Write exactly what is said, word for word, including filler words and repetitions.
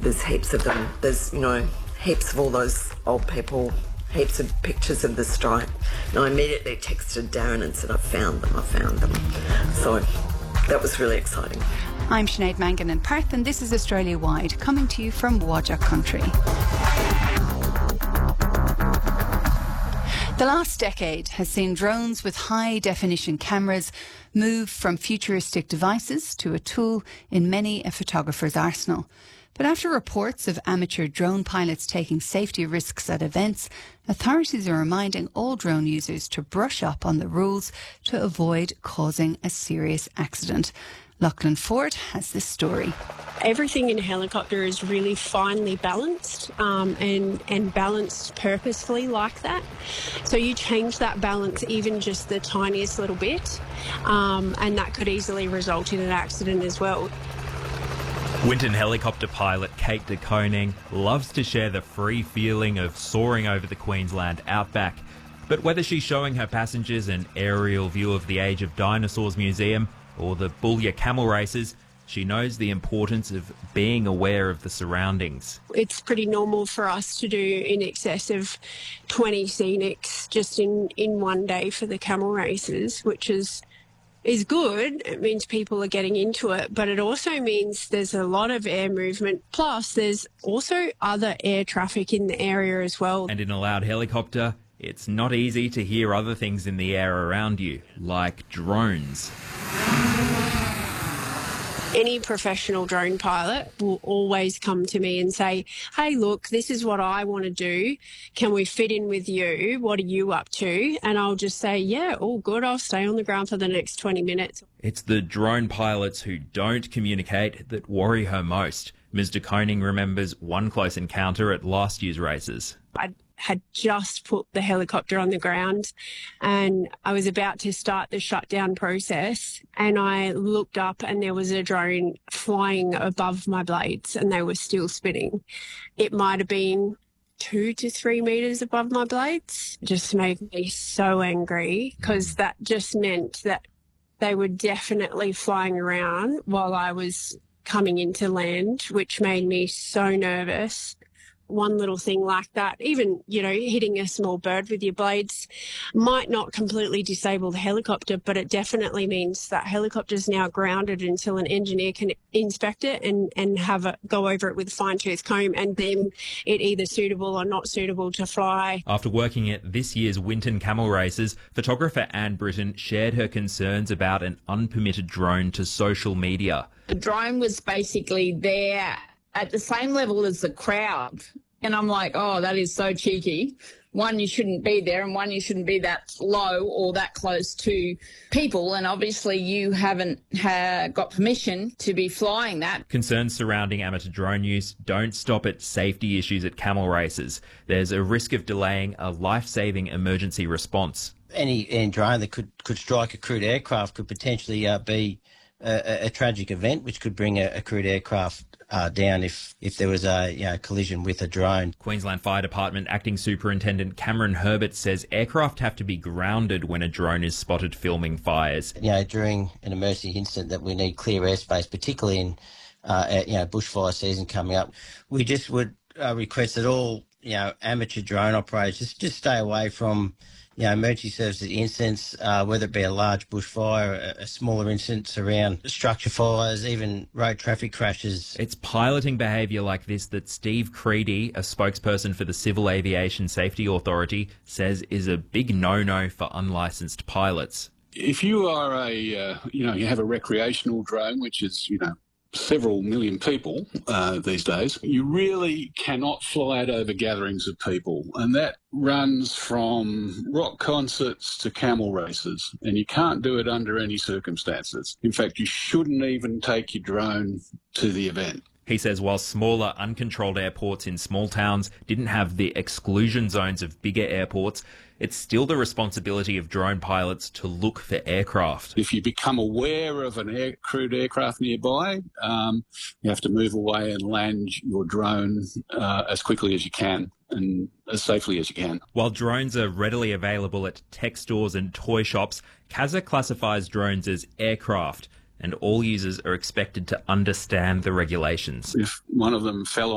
There's heaps of them. There's, you know, heaps of all those old people, heaps of pictures of the strike. And I immediately texted Darren and said, I found them, I found them. So that was really exciting. I'm Sinead Mangan in Perth, and this is Australia Wide, coming to you from Whadjuk country. The last decade has seen drones with high-definition cameras move from futuristic devices to a tool in many a photographer's arsenal. But after reports of amateur drone pilots taking safety risks at events, authorities are reminding all drone users to brush up on the rules to avoid causing a serious accident. Lachlan Ford has this story. Everything in a helicopter is really finely balanced um, and, and balanced purposefully like that. So you change that balance even just the tiniest little bit, um, and that could easily result in an accident as well. Winton helicopter pilot Kate de Koning loves to share the free feeling of soaring over the Queensland outback. But whether she's showing her passengers an aerial view of the Age of Dinosaurs Museum or the Boulia camel races, she knows the importance of being aware of the surroundings. It's pretty normal for us to do in excess of twenty scenics just in, in one day for the camel races, which is is good. It means people are getting into it, but it also means there's a lot of air movement. Plus, there's also other air traffic in the area as well. And in a loud helicopter, it's not easy to hear other things in the air around you, like drones. Any professional drone pilot will always come to me and say, hey, look, this is what I want to do. Can we fit in with you? What are you up to? And I'll just say, yeah, all good. I'll stay on the ground for the next twenty minutes. It's the drone pilots who don't communicate that worry her most. Miz de Koning remembers one close encounter at last year's races. I had just put the helicopter on the ground and I was about to start the shutdown process, and I looked up and there was a drone flying above my blades and they were still spinning. It might have been two to three metres above my blades. It just made me so angry because that just meant that they were definitely flying around while I was coming into land, which made me so nervous. One little thing like that, even, you know, hitting a small bird with your blades might not completely disable the helicopter, but it definitely means that helicopter is now grounded until an engineer can inspect it and, and have a go over it with a fine-tooth comb and then it either suitable or not suitable to fly. After working at this year's Winton Camel Races, photographer Anne Britton shared her concerns about an unpermitted drone to social media. The drone was basically there at the same level as the crowd. And I'm like, oh, that is so cheeky. One, you shouldn't be there, and one, you shouldn't be that low or that close to people. And obviously you haven't ha- got permission to be flying that. Concerns surrounding amateur drone use don't stop at safety issues at camel races. There's a risk of delaying a life-saving emergency response. Any, any drone that could, could strike a crewed aircraft could potentially uh, be a, a tragic event, which could bring a, a crewed aircraft Uh, down if, if there was a you know, collision with a drone. Queensland Fire Department Acting Superintendent Cameron Herbert says aircraft have to be grounded when a drone is spotted filming fires. You know, during an emergency incident that we need clear airspace, particularly in uh, you know, bushfire season coming up, we just would uh, request that all you know amateur drone operators just, just stay away from you know, emergency services incidents, uh, whether it be a large bushfire, a, a smaller incidents around structure fires, even road traffic crashes. It's piloting behaviour like this that Steve Creedy, a spokesperson for the Civil Aviation Safety Authority, says is a big no-no for unlicensed pilots. If you are a, uh, you know, you have a recreational drone, which is, you know, several million people uh, these days, you really cannot fly it over gatherings of people. And that runs from rock concerts to camel races. And you can't do it under any circumstances. In fact, you shouldn't even take your drone to the event. He says while smaller, uncontrolled airports in small towns didn't have the exclusion zones of bigger airports, it's still the responsibility of drone pilots to look for aircraft. If you become aware of an air, crewed aircraft nearby, um, you have to move away and land your drone uh, as quickly as you can and as safely as you can. While drones are readily available at tech stores and toy shops, C A S A classifies drones as aircraft, and all users are expected to understand the regulations. If one of them fell